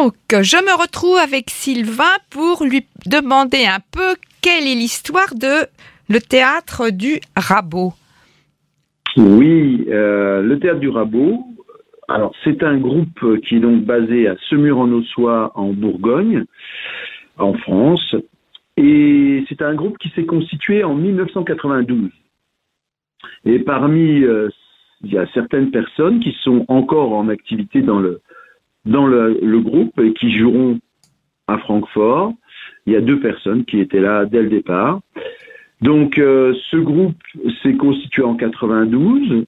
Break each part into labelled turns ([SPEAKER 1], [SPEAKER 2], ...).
[SPEAKER 1] Donc, je me retrouve avec Sylvain pour lui demander un peu quelle est l'histoire de le théâtre du Rabot.
[SPEAKER 2] Oui, le théâtre du Rabot, alors c'est un groupe qui est donc basé à Semur-en-Auxois en Bourgogne, en France, et c'est un groupe qui s'est constitué en 1992. Et parmi, il y a certaines personnes qui sont encore en activité dans le groupe et qui joueront à Francfort. Il y a 2 personnes qui étaient là dès le départ. Donc, ce groupe s'est constitué en 92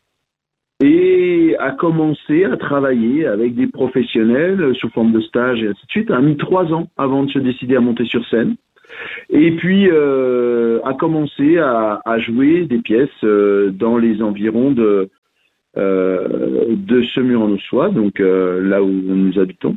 [SPEAKER 2] et a commencé à travailler avec des professionnels sous forme de stage et ainsi de suite. A mis 3 ans avant de se décider à monter sur scène. Et puis, a commencé à jouer des pièces dans les environs de Semur-en-Auxois, donc là où nous habitons.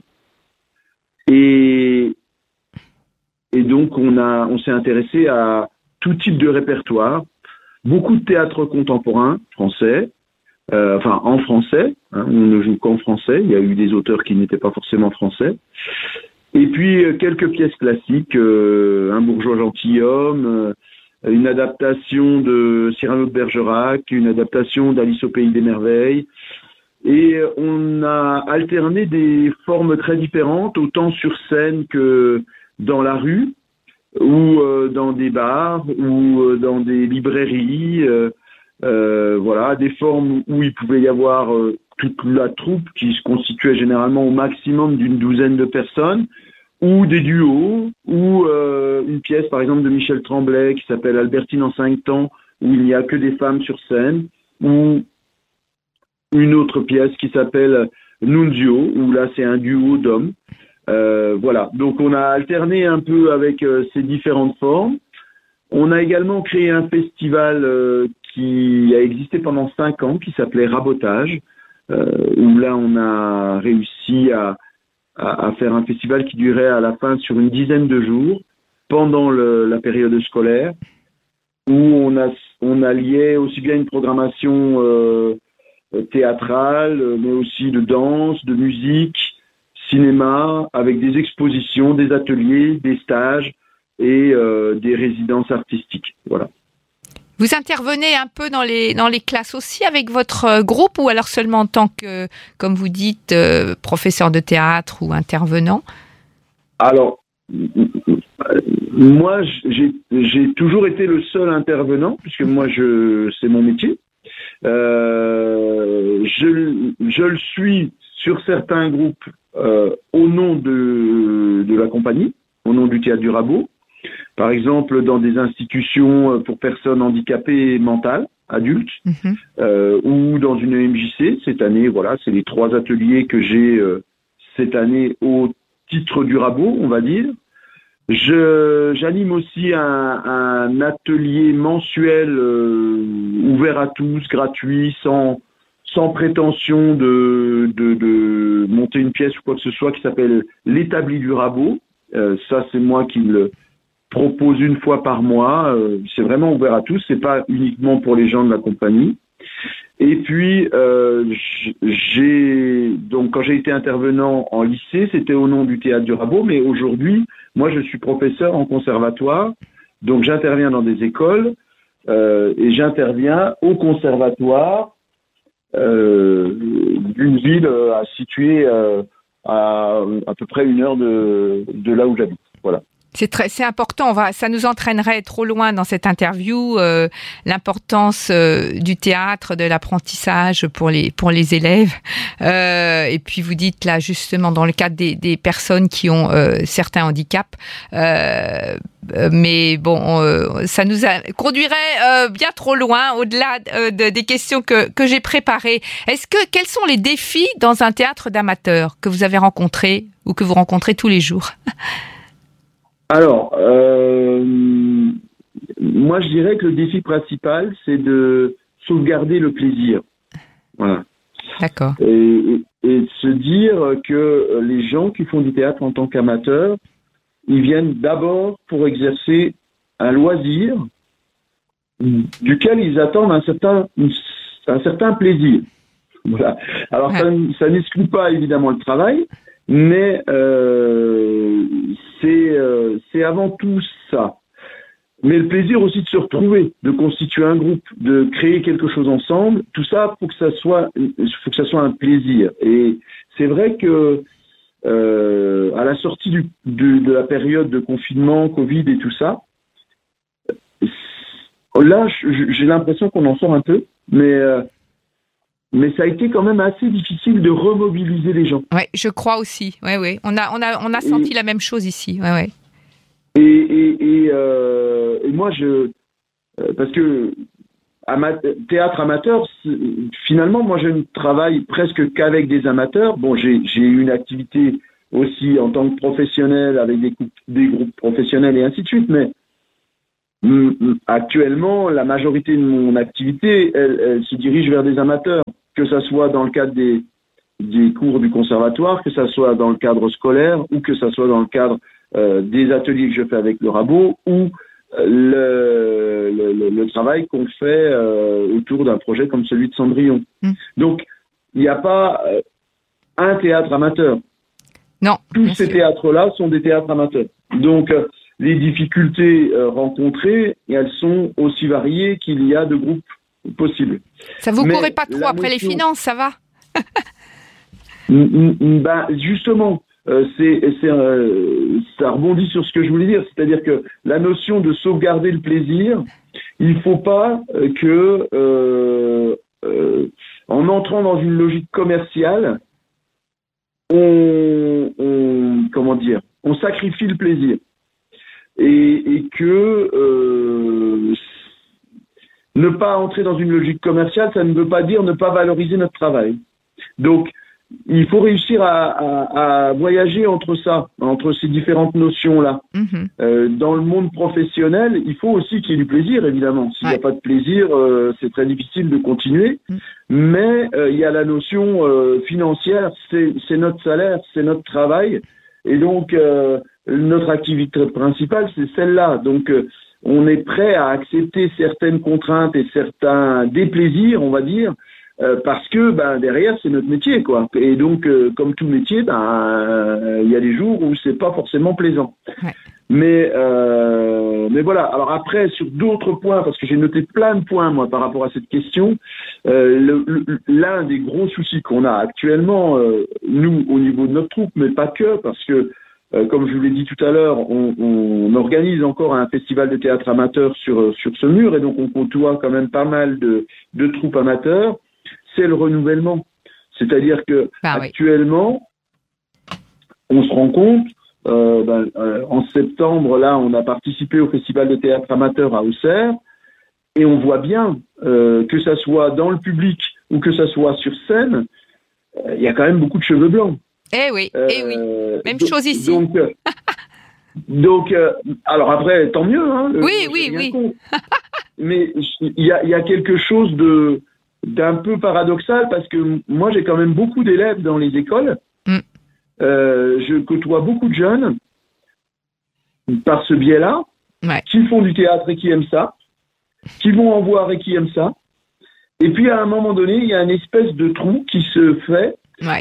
[SPEAKER 2] Et donc, on s'est intéressé à tout type de répertoire, beaucoup de théâtre contemporain français, en français, hein, on ne joue qu'en français, il y a eu des auteurs qui n'étaient pas forcément français, et puis quelques pièces classiques, Un bourgeois gentilhomme, une adaptation de Cyrano de Bergerac, une adaptation d'Alice au pays des merveilles, et on a alterné des formes très différentes, autant sur scène que dans la rue, ou dans des bars, ou dans des librairies, voilà, des formes où il pouvait y avoir toute la troupe qui se constituait généralement au maximum d'une douzaine de personnes, ou des duos, ou une pièce par exemple de Michel Tremblay qui s'appelle Albertine en 5 temps, où il n'y a que des femmes sur scène, ou une autre pièce qui s'appelle Nunzio, où là c'est un duo d'hommes. Voilà, donc on a alterné un peu avec ces différentes formes. On a également créé un festival qui a existé pendant 5 ans, qui s'appelait Rabotage, où là on a réussi à faire un festival qui durait à la fin sur une dizaine de jours, pendant la période scolaire, où on alliait aussi bien une programmation théâtrale, mais aussi de danse, de musique, cinéma, avec des expositions, des ateliers, des stages et des résidences artistiques. Voilà.
[SPEAKER 1] Vous intervenez un peu dans les classes aussi avec votre groupe, ou alors seulement en tant que, comme vous dites, professeur de théâtre ou intervenant?
[SPEAKER 2] Alors, moi, j'ai toujours été le seul intervenant, puisque moi, c'est mon métier. Je le suis sur certains groupes au nom de la compagnie, au nom du Théâtre du Rabot. Par exemple, dans des institutions pour personnes handicapées mentales, adultes, ou dans une MJC. Cette année, voilà, c'est les 3 ateliers que j'ai cette année au titre du Rabot, on va dire. J'anime aussi un atelier mensuel ouvert à tous, gratuit, sans prétention de monter une pièce ou quoi que ce soit, qui s'appelle l'établi du Rabot. Ça, c'est moi qui le propose une fois par mois. C'est vraiment ouvert à tous, c'est pas uniquement pour les gens de la compagnie. Et puis, donc quand j'ai été intervenant en lycée, c'était au nom du Théâtre du Rabot, mais aujourd'hui, moi, je suis professeur en conservatoire, donc j'interviens dans des écoles et j'interviens au conservatoire d'une ville située à peu près 1 heure de là où j'habite. Voilà.
[SPEAKER 1] C'est important. Ça nous entraînerait trop loin dans cette interview, l'importance du théâtre, de l'apprentissage pour les élèves. Et puis vous dites là justement dans le cadre des personnes qui ont certains handicaps. Mais bon, ça nous conduirait bien trop loin, au-delà des questions que j'ai préparées. Quels sont les défis dans un théâtre d'amateurs que vous avez rencontrés ou que vous rencontrez tous les jours?
[SPEAKER 2] Alors, moi je dirais que le défi principal, c'est de sauvegarder le plaisir. Voilà.
[SPEAKER 1] D'accord.
[SPEAKER 2] Et de se dire que les gens qui font du théâtre en tant qu'amateurs, ils viennent d'abord pour exercer un loisir duquel ils attendent un certain plaisir. Voilà. Alors ça n'exclut pas évidemment le travail, mais c'est avant tout ça. Mais le plaisir aussi de se retrouver, de constituer un groupe, de créer quelque chose ensemble, tout ça, faut que ça soit un plaisir. Et c'est vrai que à la sortie de la période de confinement, Covid et tout ça, là, j'ai l'impression qu'on en sort un peu, mais ça a été quand même assez difficile de remobiliser les gens.
[SPEAKER 1] Ouais, je crois aussi. Ouais. On a senti la même chose ici. Ouais.
[SPEAKER 2] Et moi, parce que théâtre amateur, finalement, moi, je ne travaille presque qu'avec des amateurs. Bon, j'ai eu une activité aussi en tant que professionnel avec des groupes professionnels et ainsi de suite, mais actuellement, la majorité de mon activité, elle se dirige vers des amateurs, que ça soit dans le cadre des cours du conservatoire, que ça soit dans le cadre scolaire ou que ça soit dans le cadre des ateliers que je fais avec le Rabot ou le travail qu'on fait autour d'un projet comme celui de Cendrillon. Donc, il n'y a pas un théâtre amateur.
[SPEAKER 1] Non.
[SPEAKER 2] Tous ces théâtres-là sont des théâtres amateurs. Donc, les difficultés rencontrées, elles sont aussi variées qu'il y a de groupes possibles.
[SPEAKER 1] Ça vous courait pas trop après les finances, ça va?
[SPEAKER 2] Justement, ça rebondit sur ce que je voulais dire, c'est-à-dire que la notion de sauvegarder le plaisir, il faut pas que en entrant dans une logique commerciale, on sacrifie le plaisir et que ne pas entrer dans une logique commerciale, ça ne veut pas dire ne pas valoriser notre travail. Donc il faut réussir à voyager entre ces différentes notions-là. Dans le monde professionnel, il faut aussi qu'il y ait du plaisir, évidemment. S'il n'y a pas de plaisir, c'est très difficile de continuer. Mais il y a la notion financière, c'est notre salaire, c'est notre travail. Et donc, notre activité principale, c'est celle-là. Donc, on est prêt à accepter certaines contraintes et certains déplaisirs, on va dire, parce que derrière c'est notre métier, quoi. Et donc comme tout métier, il y a des jours où c'est pas forcément plaisant. Mais voilà. Alors après, sur d'autres points, parce que j'ai noté plein de points moi par rapport à cette question, l'un des gros soucis qu'on a actuellement, nous au niveau de notre troupe, mais pas que, parce que comme je vous l'ai dit tout à l'heure, on organise encore un festival de théâtre amateur sur ce mur, et donc on côtoie quand même pas mal de troupes amateurs. C'est le renouvellement. C'est-à-dire que actuellement, on se rend compte, en septembre, là, on a participé au festival de théâtre amateur à Auxerre, et on voit bien, que ça soit dans le public ou que ça soit sur scène, il y a quand même beaucoup de cheveux blancs.
[SPEAKER 1] Eh oui. Même chose ici.
[SPEAKER 2] Donc, alors après, tant mieux. Hein,
[SPEAKER 1] oui.
[SPEAKER 2] Mais il y a quelque chose d'un peu paradoxal, parce que moi, j'ai quand même beaucoup d'élèves dans les écoles. Je côtoie beaucoup de jeunes par ce biais-là, qui font du théâtre et qui aiment ça, qui vont en voir et qui aiment ça. Et puis, à un moment donné, il y a une espèce de trou qui se fait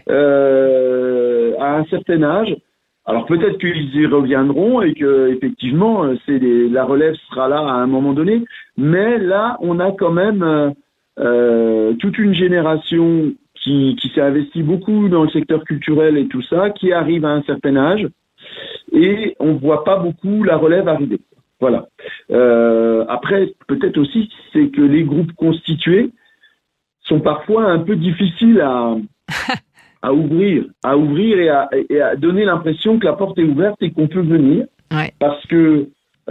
[SPEAKER 2] à un certain âge. Alors peut-être qu'ils y reviendront et que effectivement la relève sera là à un moment donné, mais là on a quand même toute une génération qui s'est investie beaucoup dans le secteur culturel et tout ça, qui arrive à un certain âge, et on voit pas beaucoup la relève arriver. Voilà. Après, peut-être aussi, c'est que les groupes constitués sont parfois un peu difficiles à ouvrir et à donner l'impression que la porte est ouverte et qu'on peut venir. Parce que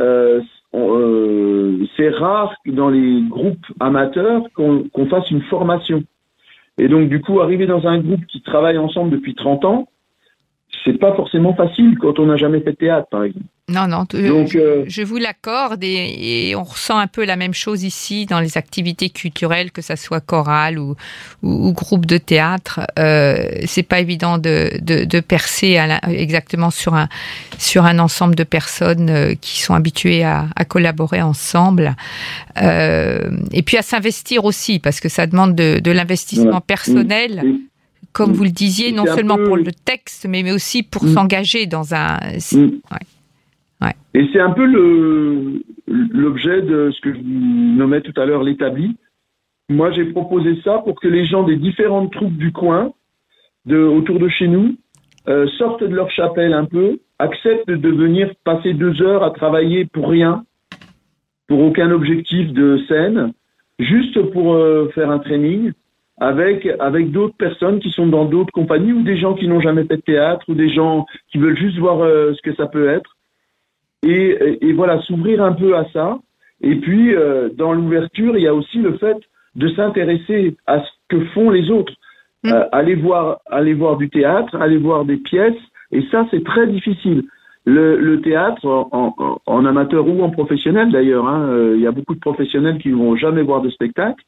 [SPEAKER 2] c'est rare que dans les groupes amateurs qu'on fasse une formation. Et donc, du coup, arriver dans un groupe qui travaille ensemble depuis 30 ans, c'est pas forcément facile quand on n'a jamais fait de théâtre, par exemple.
[SPEAKER 1] Non, donc, je vous l'accorde, et on ressent un peu la même chose ici dans les activités culturelles, que ça soit chorale ou groupe de théâtre. C'est pas évident de percer exactement sur un ensemble de personnes qui sont habituées à collaborer ensemble, et puis à s'investir aussi, parce que ça demande de l'investissement personnel. comme vous le disiez, non seulement pour le texte, mais aussi pour s'engager dans un... Ouais.
[SPEAKER 2] Et c'est un peu l'objet de ce que je nommais tout à l'heure l'établi. Moi, j'ai proposé ça pour que les gens des différentes troupes du coin, autour de chez nous, sortent de leur chapelle un peu, acceptent de venir passer 2 heures à travailler pour rien, pour aucun objectif de scène, juste pour faire un training avec d'autres personnes qui sont dans d'autres compagnies ou des gens qui n'ont jamais fait de théâtre ou des gens qui veulent juste voir ce que ça peut être. Et voilà, s'ouvrir un peu à ça. Et puis, dans l'ouverture, il y a aussi le fait de s'intéresser à ce que font les autres. Aller voir du théâtre, aller voir des pièces. Et ça, c'est très difficile. Le théâtre, en amateur ou en professionnel d'ailleurs, il y a beaucoup de professionnels qui ne vont jamais voir de spectacle.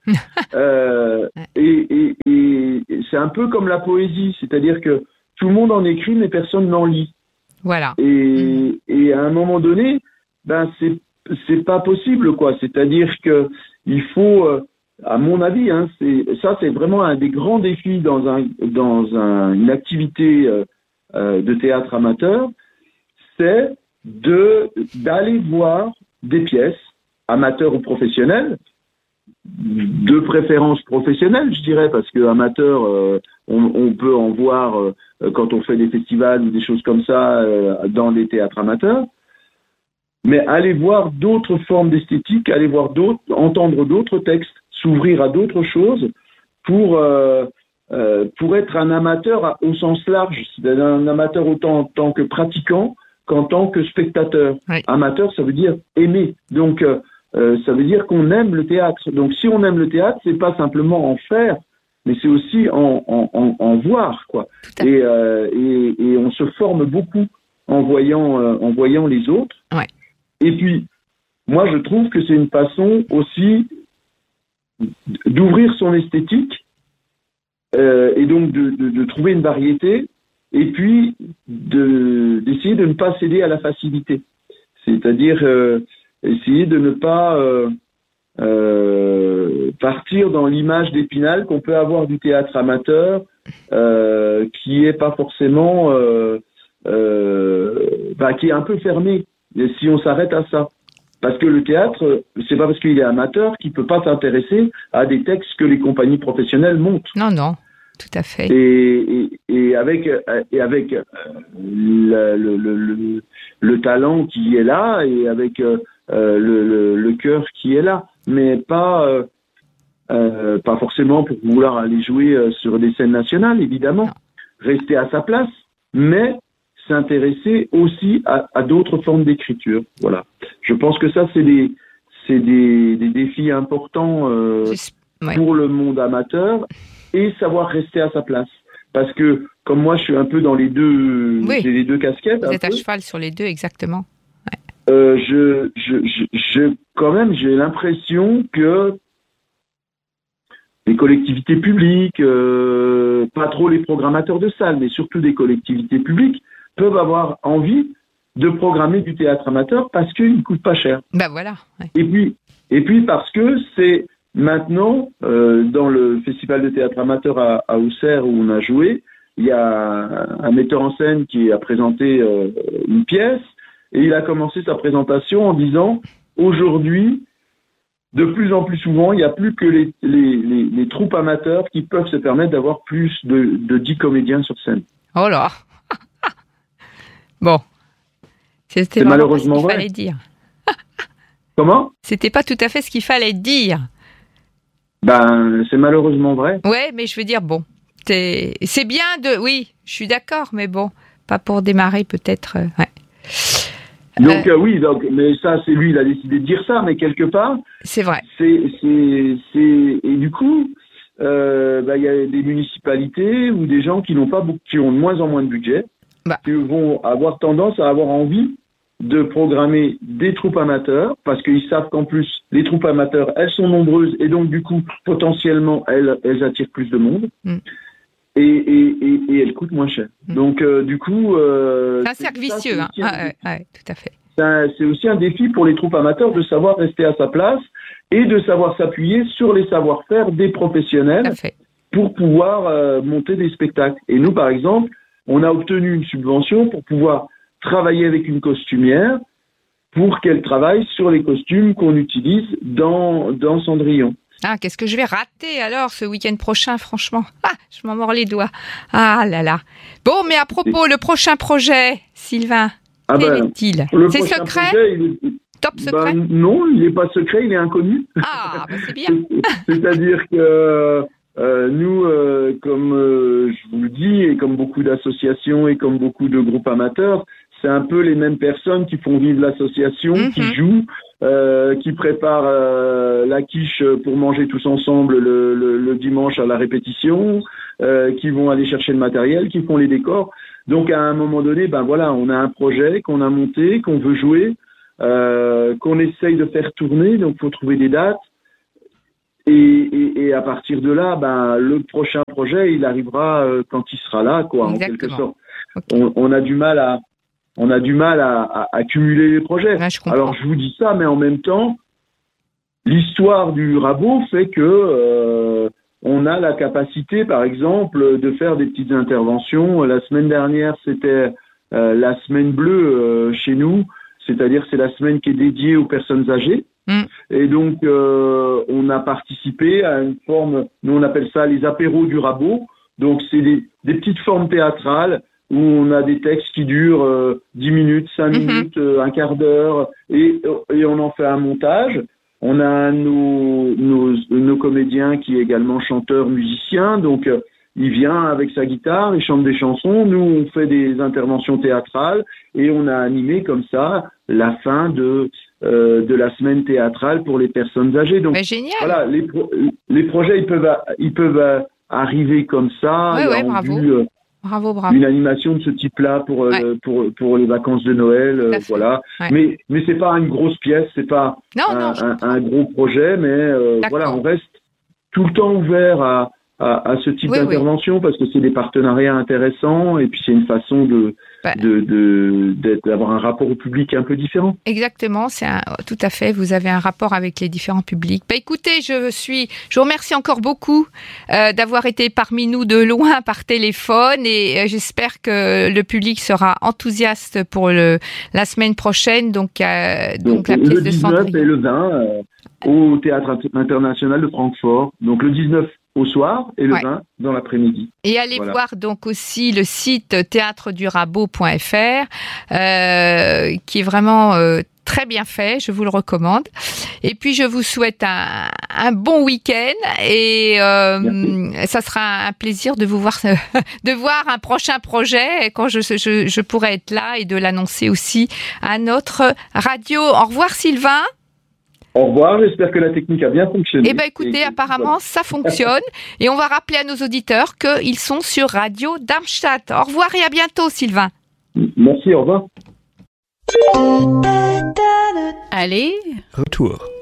[SPEAKER 2] Et c'est un peu comme la poésie, c'est-à-dire que tout le monde en écrit, mais personne n'en lit.
[SPEAKER 1] Voilà.
[SPEAKER 2] Et à un moment donné, c'est pas possible, quoi. C'est-à-dire que il faut, à mon avis, c'est vraiment un des grands défis dans une activité de théâtre amateur, c'est d'aller voir des pièces, amateurs ou professionnelles, de préférence professionnelle, je dirais, parce que amateur, on peut en voir quand on fait des festivals ou des choses comme ça dans les théâtres amateurs. Mais aller voir d'autres formes d'esthétique, aller voir entendre d'autres textes, s'ouvrir à d'autres choses pour être un amateur au sens large, c'est-à-dire un amateur autant en tant que pratiquant qu'en tant que spectateur.
[SPEAKER 1] Oui.
[SPEAKER 2] Amateur, ça veut dire aimer. Donc, ça veut dire qu'on aime le théâtre. Donc, si on aime le théâtre, c'est pas simplement en faire, mais c'est aussi en voir, quoi. Et on se forme beaucoup en voyant les autres.
[SPEAKER 1] Ouais.
[SPEAKER 2] Et puis, moi, je trouve que c'est une façon aussi d'ouvrir son esthétique et donc de trouver une variété et puis d'essayer de ne pas céder à la facilité. C'est-à-dire essayer de ne pas partir dans l'image d'Épinal qu'on peut avoir du théâtre amateur qui est pas forcément qui est un peu fermé si on s'arrête à ça. Parce que le théâtre, c'est pas parce qu'il est amateur qu'il peut pas s'intéresser à des textes que les compagnies professionnelles montent.
[SPEAKER 1] Non, tout à fait.
[SPEAKER 2] Et avec le talent qui est là et avec le cœur qui est là, mais pas forcément pour vouloir aller jouer sur des scènes nationales, évidemment. Non. Rester à sa place, mais s'intéresser aussi à d'autres formes d'écriture. Voilà. Je pense que ça, c'est des défis importants pour le monde amateur et savoir rester à sa place. Parce que, comme moi, je suis un peu dans les deux, j'ai les deux casquettes.
[SPEAKER 1] Vous êtes à cheval sur les deux, exactement.
[SPEAKER 2] Ouais. Quand même, j'ai l'impression que les collectivités publiques, pas trop les programmateurs de salles, mais surtout des collectivités publiques, peuvent avoir envie de programmer du théâtre amateur parce qu'il ne coûte pas cher.
[SPEAKER 1] Ben voilà. Ouais.
[SPEAKER 2] Et puis parce que c'est maintenant, dans le festival de théâtre amateur à Auxerre où on a joué, il y a un metteur en scène qui a présenté une pièce et il a commencé sa présentation en disant « Aujourd'hui, de plus en plus souvent, il n'y a plus que les troupes amateurs qui peuvent se permettre d'avoir plus de 10 comédiens sur scène. »
[SPEAKER 1] Oh là. Bon, c'était malheureusement ce qu'il fallait dire.
[SPEAKER 2] Comment ?
[SPEAKER 1] C'était pas tout à fait ce qu'il fallait dire.
[SPEAKER 2] C'est malheureusement vrai.
[SPEAKER 1] Ouais, mais je veux dire, bon, c'est bien de... Oui, je suis d'accord, mais bon, pas pour démarrer peut-être... ouais.
[SPEAKER 2] Donc mais ça, c'est lui, il a décidé de dire ça, mais quelque part...
[SPEAKER 1] C'est vrai.
[SPEAKER 2] Et du coup, y a des municipalités ou des gens qui ont de moins en moins de budget, qui vont avoir tendance à avoir envie de programmer des troupes amateurs, parce qu'ils savent qu'en plus, les troupes amateurs, elles sont nombreuses, et donc du coup, potentiellement, elles attirent plus de monde, et elles coûtent moins cher. Donc du coup...
[SPEAKER 1] c'est un cercle vicieux, tout à fait.
[SPEAKER 2] C'est aussi un défi pour les troupes amateurs de savoir rester à sa place, et de savoir s'appuyer sur les savoir-faire des professionnels, pour pouvoir monter des spectacles. Et nous, par exemple, on a obtenu une subvention pour pouvoir travailler avec une costumière pour qu'elle travaille sur les costumes qu'on utilise dans Cendrillon.
[SPEAKER 1] Ah, qu'est-ce que je vais rater alors ce week-end prochain, franchement. Ah, je m'en mords les doigts. Ah là là. Bon, mais à propos, le prochain projet, Sylvain, quel est-il ? C'est secret ?
[SPEAKER 2] Projet,
[SPEAKER 1] Top secret ?
[SPEAKER 2] Non, il n'est pas secret, il est inconnu.
[SPEAKER 1] Ah, bah c'est bien.
[SPEAKER 2] C'est-à-dire que nous, comme je vous le dis, et comme beaucoup d'associations et comme beaucoup de groupes amateurs, c'est un peu les mêmes personnes qui font vivre l'association, qui jouent, qui préparent la quiche pour manger tous ensemble le dimanche à la répétition, qui vont aller chercher le matériel, qui font les décors. Donc à un moment donné, ben voilà, on a un projet qu'on a monté, qu'on veut jouer, qu'on essaye de faire tourner, donc faut trouver des dates. Et à partir de là, ben le prochain projet, il arrivera quand il sera là, quoi, en quelque sorte. Okay. On a du mal à cumuler les projets.
[SPEAKER 1] Ouais,
[SPEAKER 2] alors je vous dis ça, mais en même temps, l'histoire du rabot fait que on a la capacité, par exemple, de faire des petites interventions. La semaine dernière, c'était la semaine bleue chez nous, c'est-à-dire c'est la semaine qui est dédiée aux personnes âgées. Et donc, on a participé à une forme, nous on appelle ça les apéros du rabot. Donc, c'est des petites formes théâtrales où on a des textes qui durent 10 minutes, 5 minutes, un quart d'heure, et on en fait un montage. On a nos comédiens qui est également chanteur, musicien, donc il vient avec sa guitare, il chante des chansons. Nous, on fait des interventions théâtrales et on a animé comme ça la fin de la semaine théâtrale pour les personnes âgées. Donc
[SPEAKER 1] génial.
[SPEAKER 2] Voilà, les projets ils peuvent arriver comme ça.
[SPEAKER 1] Ouais, bravo. Bravo.
[SPEAKER 2] Une animation de ce type-là pour les vacances de Noël, voilà. Ouais. Mais c'est pas une grosse pièce, c'est pas un gros projet, mais voilà, on reste tout le temps ouvert à ce type d'intervention parce que c'est des partenariats intéressants et puis c'est une façon d'avoir un rapport au public un peu différent.
[SPEAKER 1] Exactement, tout à fait. Vous avez un rapport avec les différents publics. Écoutez, je vous remercie encore beaucoup d'avoir été parmi nous de loin par téléphone et j'espère que le public sera enthousiaste pour la semaine prochaine. Donc la pièce de Cendrillon.
[SPEAKER 2] Le 19 et le 20 au Théâtre International de Francfort. Donc le 19 au soir et le 20 dans l'après-midi.
[SPEAKER 1] Et allez voir donc aussi le site théâtredurabot.fr qui est vraiment très bien fait, je vous le recommande. Et puis je vous souhaite un bon week-end et ça sera un plaisir de vous voir de voir un prochain projet quand je pourrai être là et de l'annoncer aussi à notre radio. Au revoir Sylvain.
[SPEAKER 2] Au revoir, j'espère que la technique a bien fonctionné.
[SPEAKER 1] Écoutez, apparemment, ça fonctionne. Et on va rappeler à nos auditeurs qu'ils sont sur Radio Darmstadt. Au revoir et à bientôt, Sylvain.
[SPEAKER 2] Merci, au revoir.
[SPEAKER 1] Allez.
[SPEAKER 3] Retour.